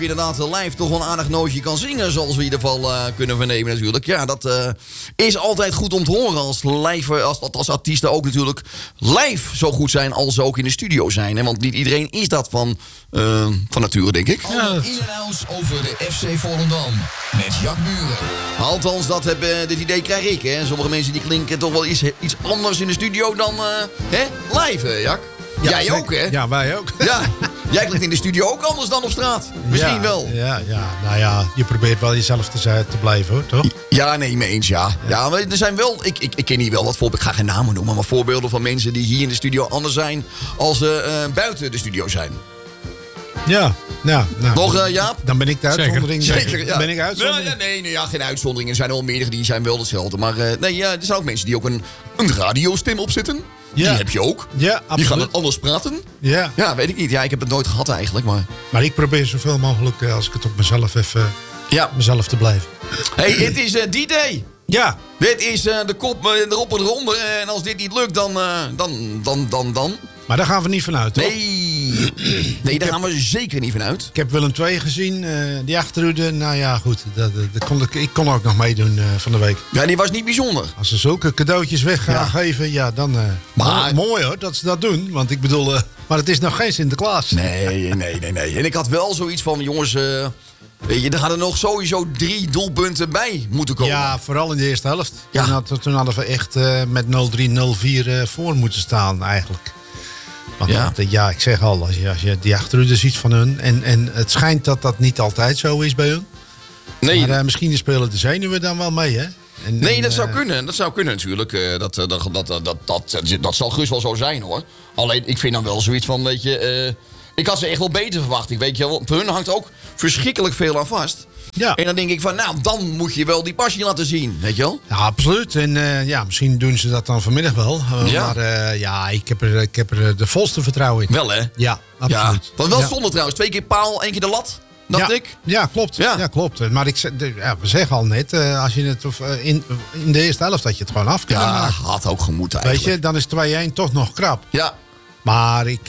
inderdaad live toch wel een aardig nootje kan zingen, zoals we in ieder geval kunnen vernemen natuurlijk. Ja, dat is altijd goed om te horen als artiesten ook natuurlijk live zo goed zijn als ze ook in de studio zijn. Hè? Want niet iedereen is dat van nature, denk ik. Ja. In en out over de FC Volendam met Jack Buren. Althans, dit idee krijg ik. Hè? Sommige mensen die klinken toch wel iets anders in de studio dan live, Jack. Ja, jij zeker. ook, hè? Ja, wij ook. Ja, jij klinkt in de studio ook anders dan op straat. Misschien wel. Ja, nou ja, je probeert wel jezelf te blijven, hoor, toch? Ja, nee, mee eens, ja. Ja, maar er zijn wel, ik ken hier wel wat voorbeelden. Ik ga geen namen noemen, maar voorbeelden van mensen die hier in de studio anders zijn als ze buiten de studio zijn. Ja, nou. Nog, Jaap? Dan ben ik de uitzondering. Zeker, ja. Ben ik uitzondering? Nee, geen uitzonderingen. Er zijn er wel meerdere die zijn wel hetzelfde. Maar er zijn ook mensen die ook een radiostem opzetten. Ja. Die heb je ook. Ja, absoluut. Die gaan dan anders praten. Ja. Ja, weet ik niet. Ja, ik heb het nooit gehad eigenlijk, maar... Maar ik probeer zoveel mogelijk, als ik het op mezelf even... mezelf te blijven. Hey, het is D-Day. Ja. Dit is de kop erop en eronder. En als dit niet lukt, dan... Maar daar gaan we niet vanuit, toch? Nee, daar gaan we zeker niet vanuit. Ik heb Willem II gezien, die achterhoede. Nou ja, goed. Ik kon ook nog meedoen van de week. Ja, die was niet bijzonder. Als ze zulke cadeautjes weg gaan geven, ja, dan... Maar... Mooi hoor, dat ze dat doen. Want ik bedoel... maar het is nog geen Sinterklaas. Nee. En ik had wel zoiets van, jongens... weet je, er hadden nog sowieso 3 doelpunten bij moeten komen. Ja, vooral in de eerste helft. Ja. Toen hadden we echt met 0-3, 0-4 voor moeten staan eigenlijk. Want ik zeg al, als je die achterhoede ziet van hun... En het schijnt dat dat niet altijd zo is bij hun. Nee. Maar misschien spelen de zenuwen dan wel mee, hè? Dat zou kunnen. Dat zou kunnen natuurlijk. Dat zal gerust wel zo zijn, hoor. Alleen, ik vind dan wel zoiets van, weet je... ik had ze echt wel beter verwacht. Weet je wel, op hun hangt ook verschrikkelijk veel aan vast. Ja. En dan denk ik van, dan moet je wel die passie laten zien, weet je wel? Ja, absoluut. En misschien doen ze dat dan vanmiddag wel. Maar ik heb er de volste vertrouwen in. Wel, hè? Ja, absoluut. Ja. Want wel zonde trouwens. 2 keer paal, 1 keer de lat. Dacht ik. Ja, klopt. Ja, klopt. Maar we zeggen al net, als je het in de eerste helft dat je het gewoon af kan. Ja, had ook gemoed eigenlijk. Weet je, dan is 2-1 toch nog krap. Ja. Maar dit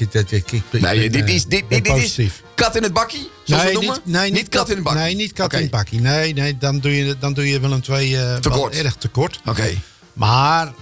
is positief. Kat in het bakkie? Zoals we noemen? Niet kat in het bakkie. Nee, niet kat in het bakkie. Nee, dan doe je wel een 2 wel erg tekort. Oké. Maar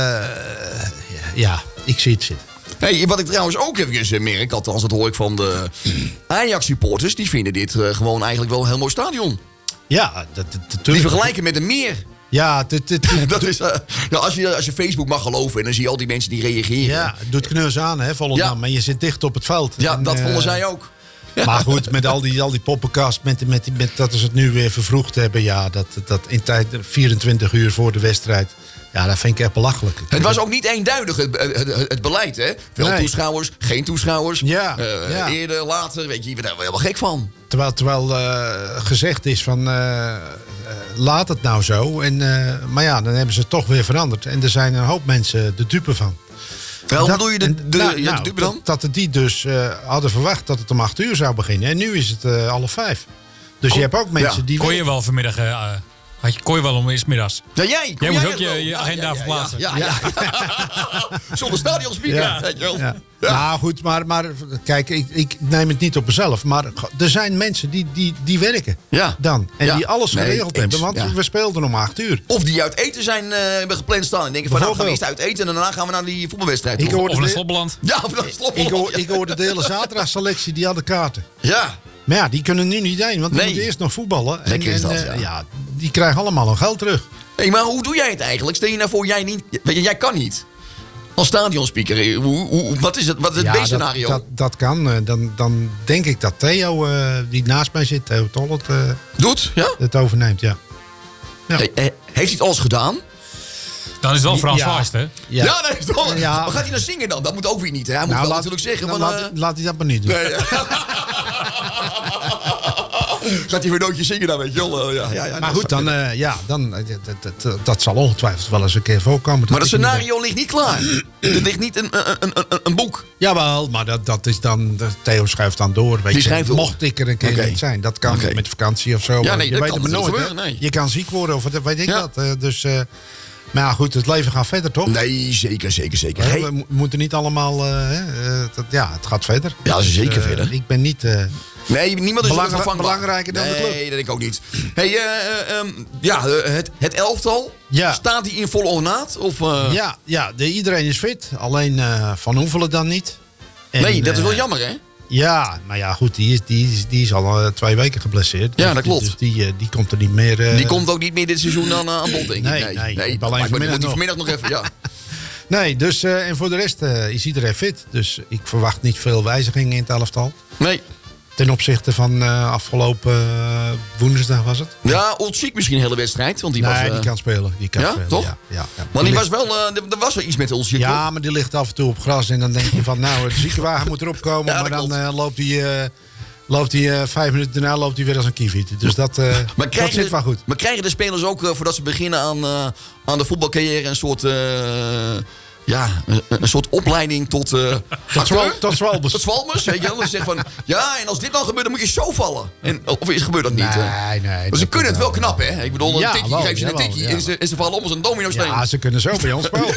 ik zie het zitten. Hey, wat ik trouwens ook even merk, althans dat hoor ik van de Ajax-supporters... die vinden dit gewoon eigenlijk wel een heel mooi stadion. Ja, die vergelijken met een meer. Ja, dat is, als je Facebook mag geloven en dan zie je al die mensen die reageren. Ja, het doet knus aan, hè, Volendam. Maar je zit dicht op het veld. Ja, dat vonden zij ook. Maar goed, met al die poppenkast, met dat ze het nu weer vervroegd hebben... ja, dat in tijd 24 uur voor de wedstrijd... ja, dat vind ik echt belachelijk. Het was ook niet eenduidig, het beleid, hè? Veel toeschouwers, geen toeschouwers. Ja, eerder, later, weet je, je bent er wel helemaal gek van. Terwijl gezegd is van... laat het nou zo. Maar ja, dan hebben ze het toch weer veranderd. En er zijn een hoop mensen de dupe van. Hoe bedoel je de dupe dan? Dat die dus hadden verwacht dat het om 8 uur zou beginnen. En nu is het 4:30. Dus je hebt ook mensen die... Kon je wel vanmiddag... kon je wel om eens middags. Ja, jij moet ook je agenda verplaatsen. Ja. Zonder stadionspeaker, weet je wel. Ja. Nou goed, maar kijk, ik neem het niet op mezelf. Maar er zijn mensen die werken dan. En die alles geregeld hebben. Want we speelden om 8 uur. Of die uit eten zijn hebben gepland staan. En denken van, gaan we eerst uit eten en daarna gaan we naar die voetbalwedstrijd. Of naar Sloppenland. Ja, of naar Sloppenland. Ik hoorde de hele zaterdagselectie, die hadden kaarten. Ja. Maar ja, die kunnen nu niet heen, want die moeten eerst nog voetballen. Lekker is dat, die krijgen allemaal hun geld terug. Hey, maar hoe doe jij het eigenlijk? Stel je nou voor, jij kan niet. Als stadionspeaker, wat is het B-scenario? Dat kan. Dan denk ik dat Theo, die naast mij zit, Theo Tollet, doet, ja? het overneemt, ja. Hey, heeft hij het alles gedaan? Dan is het wel Frans Vaast, hè? Ja, dat is toch. Maar gaat hij nou zingen dan? Dat moet ook weer niet, hè? Hij moet wel natuurlijk zeggen. Laat hij dat maar niet doen. Nee, gaat hij weer nootjes zingen dan, weet je wel? Maar goed, dat zal ongetwijfeld wel eens een keer voorkomen. Maar het scenario ligt niet klaar. Er ligt niet een boek. Jawel, maar dat is dan... Theo schuift dan door. Mocht ik er een keer niet zijn. Dat kan met vakantie of zo. Ja, nee, je weet kan het maar nooit. gebeuren, nee. Je kan ziek worden of weet ik wat. Maar ja, goed, het leven gaat verder, toch? Nee, zeker. Hè, we moeten niet allemaal... het gaat verder. Ja, zeker verder. Ik ben niet... Nee, niemand is onafhankelijk. belangrijker dan de club. Nee, dat denk ik ook niet. Hey, het elftal, Ja. staat die in volle ornaat? Of, Iedereen is fit. Alleen Van Oefelen dan niet. En, nee, dat is wel jammer, hè? Ja, maar ja, goed, die is al 2 weken geblesseerd. Ja, dat klopt. Dus die komt er niet meer... Die komt ook niet meer dit seizoen aan bod, denk ik. Nee, nee. alleen Vanmiddag nog even, ja. Nee, dus en voor de rest is iedereen fit. Dus ik verwacht niet veel wijzigingen in het elftal. Nee. Ten opzichte van afgelopen woensdag was het. Ja, Olschiek misschien een hele wedstrijd. Want die die kan spelen. Die kan ja, spelen. toch? Ja. Maar die was wel, er was wel iets met Olschiek. Ja, maar die ligt af en toe op gras. En dan denk je van, nou, de ziekenwagen moet erop komen. Ja, maar dat dan loopt hij 5 minuten daarna loopt hij weer als een kieviet. Dus dat zit wel goed. Maar krijgen de spelers ook, voordat ze beginnen aan de voetbalcarrière, een soort... een soort opleiding tot acteur? Tot zwalbers. Tot zwalbers, weet je wel. Dan zeg van, ja, en als dit dan gebeurt, dan moet je zo vallen. Of gebeurt dat niet? Nee. Maar ze kunnen het wel knap, hè? Ik bedoel, Ja, een tikje, wel, geef ze een jawel, tikje jawel. en ze vallen om als een domino-steen. Ja, ze kunnen zo bij ons spelen.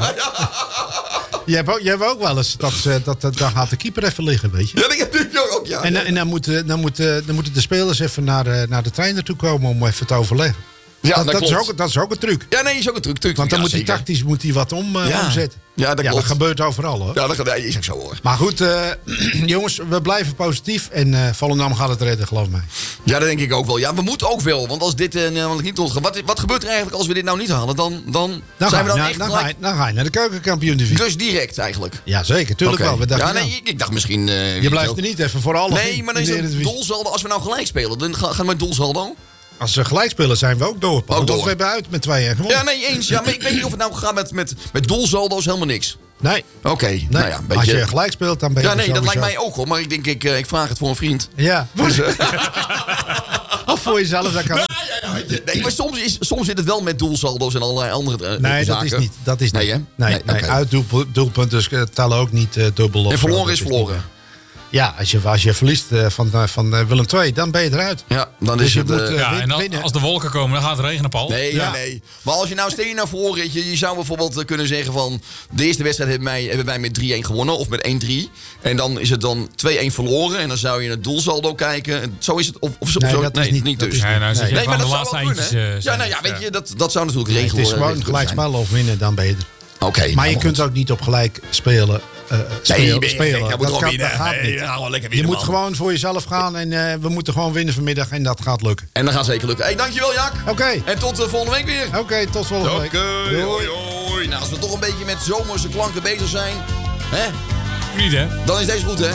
Je hebt ook wel eens dat dan gaat de keeper even liggen, weet je. Ja, dat heb ik ook, ja. En dan moeten de spelers even naar de trainer toe komen om even te overleggen. Ja, dat is ook een truc. Ja, nee, is ook een truc. Want dan ja, moet hij zeker. tactisch wat omzetten. Ja, dat klopt. Dat gebeurt overal, hoor. Ja, dat is ook zo, hoor. Maar goed, jongens, we blijven positief. En Volendam gaat het redden, geloof mij. Ja, dat denk ik ook wel. Ja, we moeten ook wel. Want als dit niet doorgaat... Wat gebeurt er eigenlijk als we dit nou niet halen? Dan zijn we dan echt gelijk... Dan ga je naar de keukenkampioen-divisie. Dus direct eigenlijk. Ja, zeker. Tuurlijk Oké. wel. We dachten, Ja, nou, nee, ik dacht misschien... je blijft er niet even voor alle. Nee, maar dan is het doelsaldo. Als we nou gelijk spelen, dan gaan we met doelsaldo. Als ze gelijk spelen, zijn we ook door. Want door. we hebben uit met 2-1 gewonnen. Ja, nee, eens. Ja, maar ik weet niet of het nou gaat met doelsaldo's helemaal niks. Nee. Oké, Nee. nou ja, een beetje... Als je gelijk speelt, dan ben je Ja, nee, dat sowieso. lijkt mij ook hoor. Maar ik denk, ik vraag het voor een vriend. Ja. Dus, Of voor jezelf, dat kan. nee, maar soms zit het wel met doelsaldo's en allerlei andere Nee, zaken. dat is niet. Nee, hè? Nee, oké. Uitdoelpunten tellen ook niet dubbel op. En verloren is verloren. Ja, als je verliest van Willem II, dan ben je eruit. Ja, dan Dus is je het... moet Ja, en winnen. als de wolken komen, dan gaat het regenen, Paul. Nee, Ja. nee. Maar als je nou stel je naar voren, weet je zou bijvoorbeeld kunnen zeggen van... De eerste wedstrijd hebben wij met 3-1 gewonnen of met 1-3. En dan is het dan 2-1 verloren. En dan zou je naar het doelsaldo kijken. Zo is het. Nee, dat is niet. dus. Nee, nou zit je Nee, van maar de dat laatste zou wel eindjes. kunnen. Ja, nou ja, weet je, dat zou natuurlijk Nee, regelen. het is gewoon gelijk spel of winnen, dan ben je er. Oké. Maar je kunt ook niet op gelijk spelen. Spelen. Dat moet gewoon winnen. gaat niet. Lekker Je moet gewoon voor jezelf gaan en we moeten gewoon winnen vanmiddag en dat gaat lukken. En dat gaat zeker lukken. Hey, dankjewel Jaak. Oké, En tot volgende week weer. Oké, tot volgende week. Doei. Hoi. Nou, als we toch een beetje met zomerse klanken bezig zijn, hè, Niet, hè? dan is deze goed, hè?